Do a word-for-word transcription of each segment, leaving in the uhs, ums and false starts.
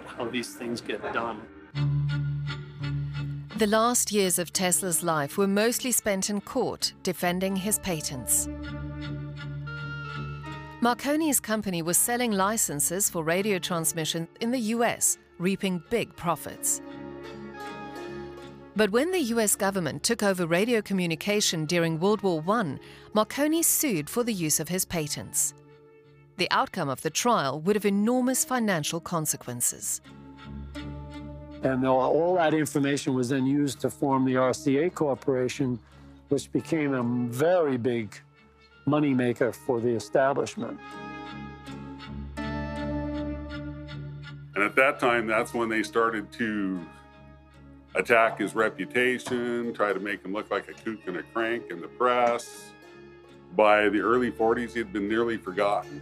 how these things get done. The last years of Tesla's life were mostly spent in court defending his patents. Marconi's company was selling licenses for radio transmission in the U S, reaping big profits. But when the U S government took over radio communication during World War One, Marconi sued for the use of his patents. The outcome of the trial would have enormous financial consequences. And all that information was then used to form the R C A Corporation, which became a very big moneymaker for the establishment. And at that time, that's when they started to attack his reputation, try to make him look like a kook and a crank in the press. By the early forties, he'd been nearly forgotten.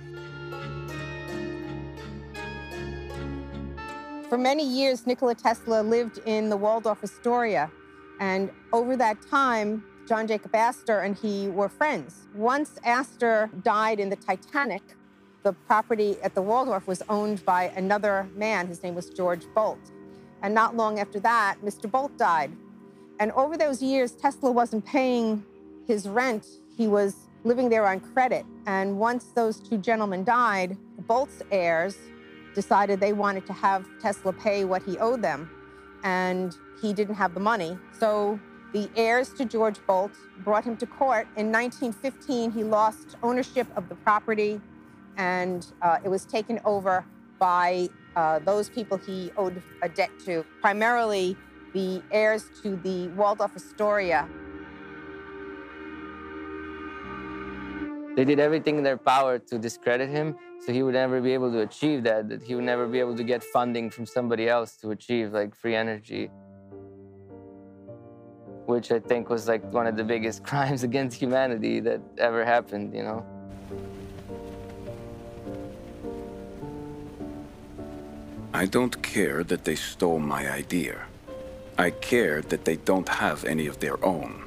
For many years, Nikola Tesla lived in the Waldorf Astoria, and over that time, John Jacob Astor and he were friends. Once Astor died in the Titanic, the property at the Waldorf was owned by another man. His name was George Bolt. And not long after that, Mister Bolt died. And over those years, Tesla wasn't paying his rent. He was living there on credit. And once those two gentlemen died, Bolt's heirs decided they wanted to have Tesla pay what he owed them, and he didn't have the money. So the heirs to George Bolt brought him to court. In nineteen fifteen, he lost ownership of the property, and uh, it was taken over by uh, those people he owed a debt to, primarily the heirs to the Waldorf Astoria. They did everything in their power to discredit him, so he would never be able to achieve that, that he would never be able to get funding from somebody else to achieve like free energy, which I think was like one of the biggest crimes against humanity that ever happened, you know? I don't care that they stole my idea. I care that they don't have any of their own.